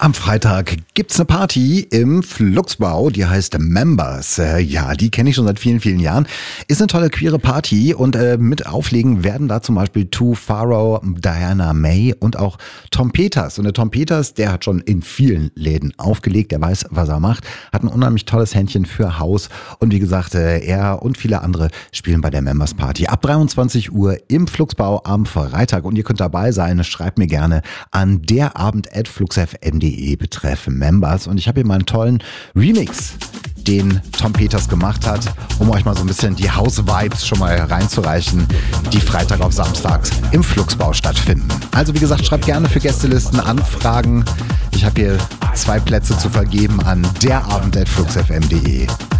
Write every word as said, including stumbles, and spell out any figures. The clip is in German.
Am Freitag gibt's eine Party im Fluxbau, die heißt Members. Äh, ja, die kenne ich schon seit vielen, vielen Jahren. Ist eine tolle queere Party und äh, mit auflegen werden da zum Beispiel Two Pharaoh, Diana May und auch Tom Peters. Und der Tom Peters, der hat schon in vielen Läden aufgelegt, der weiß, was er macht, hat ein unheimlich tolles Händchen für Haus und wie gesagt, äh, er und viele andere spielen bei der Members Party ab dreiundzwanzig Uhr im Fluxbau am Freitag und ihr könnt dabei sein. Schreibt mir gerne an derabend at fluxfm.de betreff Members und ich habe hier mal einen tollen Remix, den Tom Peters gemacht hat, um euch mal so ein bisschen die House-Vibes schon mal reinzureichen, die Freitag auf Samstags im Fluxbau stattfinden. Also wie gesagt, schreibt gerne für Gästelisten Anfragen. Ich habe hier zwei Plätze zu vergeben an derabend at fluxfm.de.